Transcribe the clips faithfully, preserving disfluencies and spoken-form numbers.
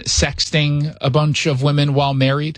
sexting a bunch of women while married.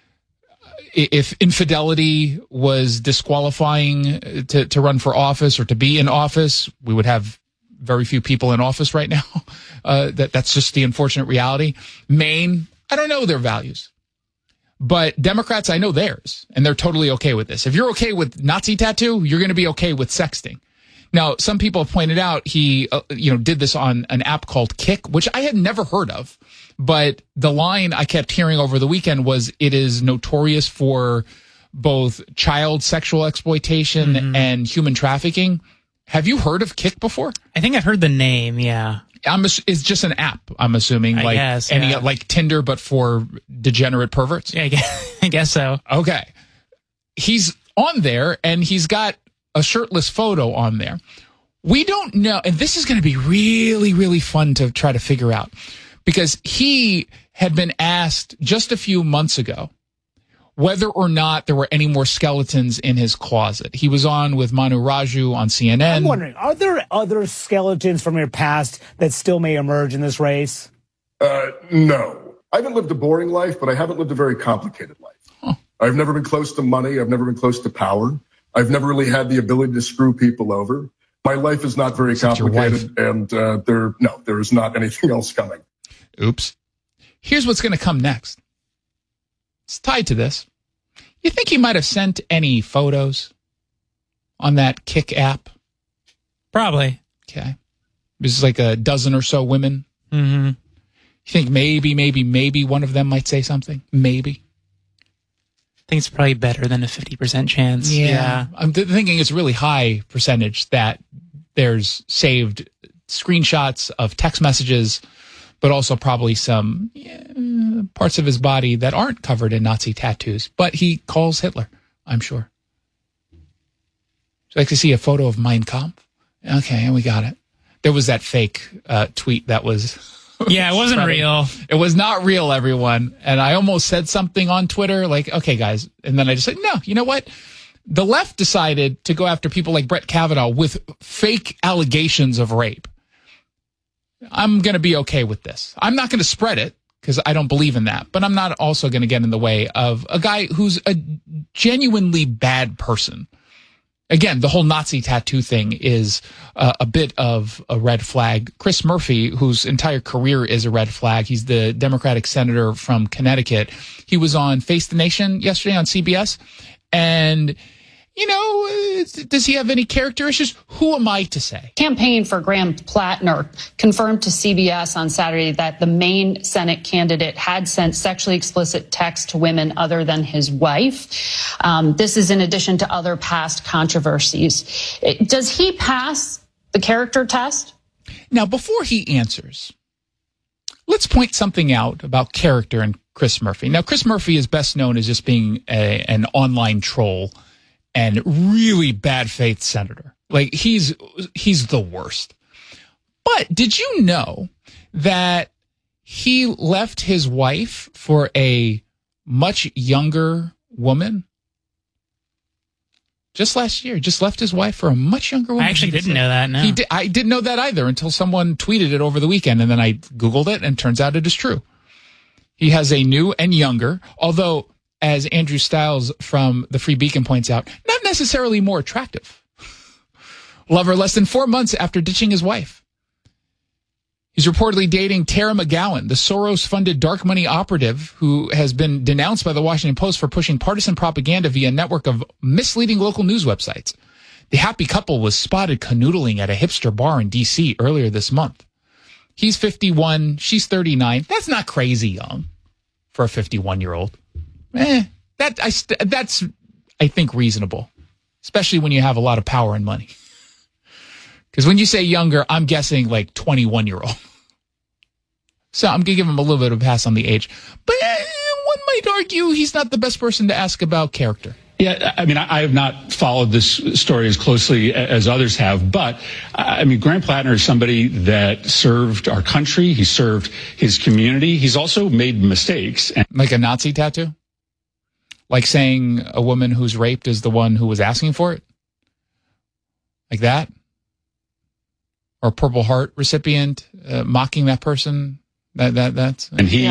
If infidelity was disqualifying to, to run for office or to be in office, we would have very few people in office right now. Uh, that that's just the unfortunate reality. Maine, I don't know their values. But Democrats, I know theirs, and they're totally okay with this. If you're okay with Nazi tattoo, you're going to be okay with sexting. Now, some people have pointed out he, uh, you know, did this on an app called Kik, which I had never heard of. But the line I kept hearing over the weekend was it is notorious for both child sexual exploitation mm-hmm. and human trafficking. Have you heard of Kik before? I think I've heard the name, yeah. I'm, it's just an app, I'm assuming, I like guess, any yeah. like Tinder, but for degenerate perverts. Yeah, I guess, I guess so. Okay, he's on there, and he's got a shirtless photo on there. We don't know, and this is going to be really, really fun to try to figure out, because he had been asked just a few months ago whether or not there were any more skeletons in his closet. He was on with Manu Raju on C N N. I'm wondering, are there other skeletons from your past that still may emerge in this race? Uh, no. I haven't lived a boring life, but I haven't lived a very complicated life. Huh. I've never been close to money. I've never been close to power. I've never really had the ability to screw people over. My life is not very Except complicated, and uh, there, no, there is not anything else coming. Oops. Here's what's going to come next. It's tied to this. You think he might have sent any photos on that Kik app? Probably. Okay. This is like a dozen or so women. Mm-hmm. You think maybe, maybe, maybe one of them might say something? Maybe. I think it's probably better than a fifty percent chance. Yeah. yeah. I'm th- thinking it's a really high percentage that there's saved screenshots of text messages, but also probably some yeah, parts of his body that aren't covered in Nazi tattoos. But he calls Hitler, I'm sure. Would you like to see a photo of Mein Kampf? Okay, and we got it. There was that fake uh, tweet that was... Yeah, it wasn't spreading. real. It was not real, everyone. And I almost said something on Twitter like, okay, guys. And then I just said, no, you know what? The left decided to go after people like Brett Kavanaugh with fake allegations of rape. I'm going to be okay with this. I'm not going to spread it because I don't believe in that. But I'm not also going to get in the way of a guy who's a genuinely bad person. Again, the whole Nazi tattoo thing is uh, a bit of a red flag. Chris Murphy, whose entire career is a red flag, he's the Democratic senator from Connecticut. He was on Face the Nation yesterday on C B S. And, you know, does he have any character issues? Who am I to say? Campaign for Graham Plattner confirmed to C B S on Saturday that the Maine Senate candidate had sent sexually explicit texts to women other than his wife. Um, this is in addition to other past controversies. Does he pass the character test? Now, before he answers, let's point something out about character in Chris Murphy. Now, Chris Murphy is best known as just being a, an online troll and really bad faith senator. Like he's he's the worst. But did you know that he left his wife for a much younger woman? Just last year, just left his wife for a much younger woman. I actually didn't know that, no. He did, I didn't know that either until someone tweeted it over the weekend, and then I Googled it, and turns out it is true. He has a new and younger, although, as Andrew Stiles from the Free Beacon points out, not necessarily more attractive. Lover less than four months after ditching his wife. He's reportedly dating Tara McGowan, the Soros-funded dark money operative who has been denounced by the Washington Post for pushing partisan propaganda via a network of misleading local news websites. The happy couple was spotted canoodling at a hipster bar in D C earlier this month. He's fifty-one, she's thirty-nine. That's not crazy young for a fifty-one-year-old. Eh, that I st- that's, I think, reasonable, especially when you have a lot of power and money. Because when you say younger, I'm guessing like twenty-one-year-old. So I'm going to give him a little bit of a pass on the age. But eh, one might argue he's not the best person to ask about character. Yeah, I mean, I have not followed this story as closely as others have, but I mean, Graham Plattner is somebody that served our country. He served his community. He's also made mistakes. Like a Nazi tattoo? Like saying a woman who's raped is the one who was asking for it? Like that? Or a Purple Heart recipient uh, mocking that person? That that that's. And he